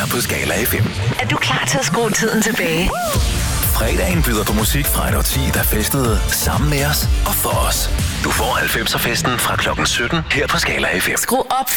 her på Skala FM. Er du klar til at skrue tiden tilbage? Fredagen byder på musik fra et årti, der festede sammen med os og for os. Du får 90'er festen fra klokken 17 her på Skala FM. Skru op